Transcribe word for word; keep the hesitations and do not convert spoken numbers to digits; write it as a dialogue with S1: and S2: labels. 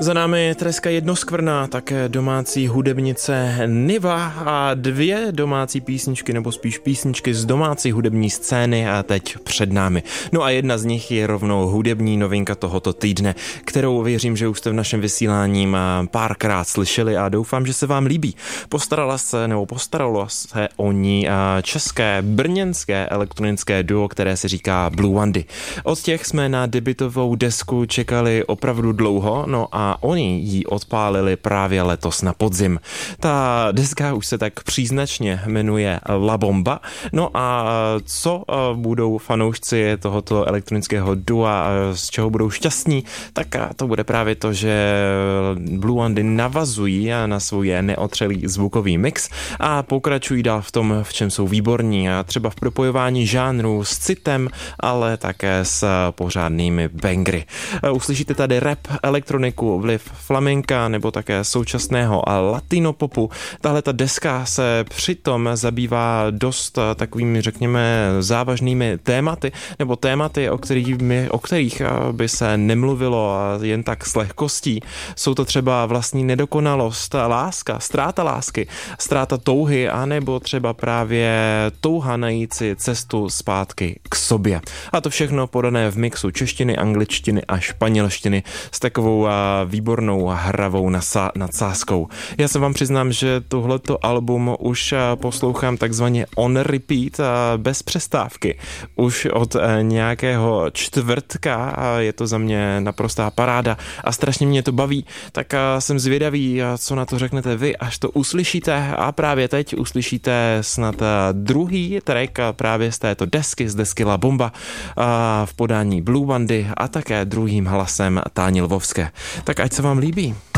S1: Za námi je treska jednoskvrná, také domácí hudebnice Niva a dvě domácí písničky, nebo spíš písničky z domácí hudební scény a teď před námi. No a jedna z nich je rovnou hudební novinka tohoto týdne, kterou věřím, že už jste v našem vysílání párkrát slyšeli a doufám, že se vám líbí. Postarala se, nebo postaralo se o ní české, brněnské elektronické duo, které se říká Blue Wandy. Od těch jsme na debutovou desku čekali opravdu dlouho, no a oni ji odpálili právě letos na podzim. Ta deska už se tak příznačně jmenuje La Bomba. No a co budou fanoušci tohoto elektronického dua, z čeho budou šťastní, tak to bude právě to, že Blue Wandy navazují na svůj neotřelý zvukový mix a pokračují dál v tom, v čem jsou výborní, a třeba v propojování žánrů s citem, ale také s pořádnými bangry. Uslyšíte tady rap, elektroniku, vliv flamenka nebo také současného latino popu. Tahle ta deska se přitom zabývá dost takovými, řekněme, závažnými tématy, nebo tématy, o kterých, o kterých by se nemluvilo jen tak s lehkostí. Jsou to třeba vlastní nedokonalost, láska, ztráta lásky, ztráta touhy, anebo třeba právě touha najít si cestu zpátky k sobě. A to všechno podané v mixu češtiny, angličtiny a španělštiny s takovou výbornou hravou nadsázkou. Já se vám přiznám, že tohleto album už poslouchám takzvaně on repeat bez přestávky. Už od nějakého čtvrtka je to za mě naprostá paráda a strašně mě to baví, tak jsem zvědavý, co na to řeknete vy, až to uslyšíte, a právě teď uslyšíte snad druhý track právě z této desky, z desky La Bomba v podání Blue Wandy a také druhým hlasem Táni Lvovské. Tak ať se vám líbí.